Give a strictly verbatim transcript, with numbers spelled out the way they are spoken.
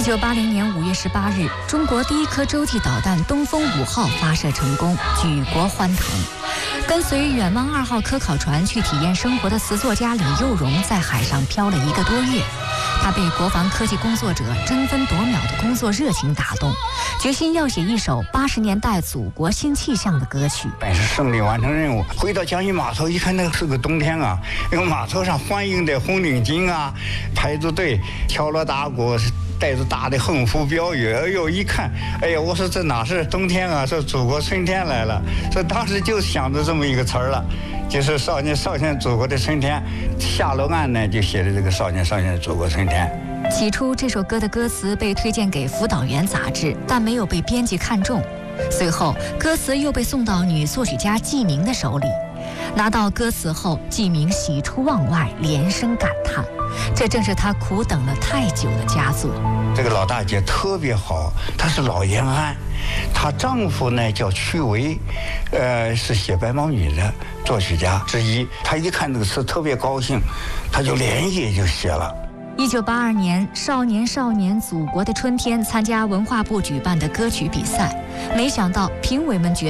一九八零年五月十八日，中国第一颗洲际导弹东风五号发射成功，举国欢腾。跟随远望二号科考船去体验生活的词作家李幼荣在海上漂了一个多月，他被国防科技工作者争分夺秒的工作热情打动，决心要写一首八十年代祖国新气象的歌曲。 本是胜利完成任务，回到江阴码头一看，那个是个冬天啊，那个码头上欢迎的红领巾啊，排着队敲锣打鼓，带着大的横幅标语，哎呦一看，哎呀，我说这哪是冬天啊，这祖国春天来了。这当时就想着这么一个词儿了，就是少年少年祖国的春天。下楼岸呢就写的这个少年少年祖国春天。 起初这首歌的歌词被推荐给辅导员杂志，但没有被编辑看中。随后歌词又被送到女作曲家季明的手里，拿到歌词后，季明喜出望外，连声感叹，这正是他苦等了太久的佳作。 这个老大姐特别好，她是老延安，她丈夫呢叫屈维，呃，是写白毛女的作曲家之一。她一看这个词特别高兴，她就连夜就写了。 一九八二年，少年少年祖国的春天参加文化部举办的歌曲比赛，没想到评委们觉